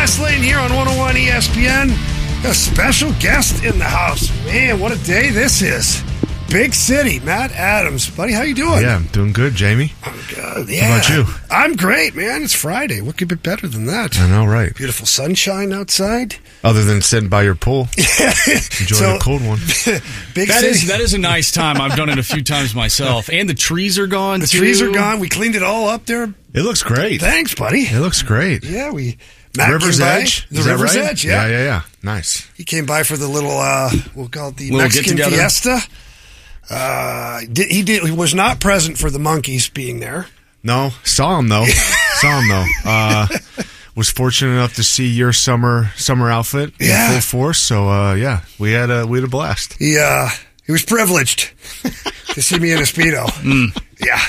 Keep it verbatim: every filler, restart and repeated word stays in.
Fast Lane here on one oh one E S P N. Got a special guest in the house. Man, what a day this is. Big City, Matt Adams. Buddy, how you doing? Yeah, I'm doing good, Jamie. Oh, God, yeah. How about you? I'm great, man. It's Friday. What could be better than that? I know, right? Beautiful sunshine outside. Other than sitting by your pool. Enjoying So- a cold one. Big That City. is that is a nice time. I've done it a few times myself. And the trees are gone, the too. trees are gone. We cleaned it all up there. It looks great. Thanks, buddy. It looks great. Yeah, we... Matt River's came by. Edge? The Is that River's right? Edge, yeah. Yeah, yeah, yeah. Nice. He came by for the little, uh, we'll call it the Little Mexican get-together. fiesta. Uh, did, he did. He was not present for the monkeys being there. No, saw him, though. saw him, though. Uh, was fortunate enough to see your summer summer outfit Yeah. in full force. So, uh, yeah, we had a, we had a blast. He, uh, he was privileged to see me in a Speedo. Yeah.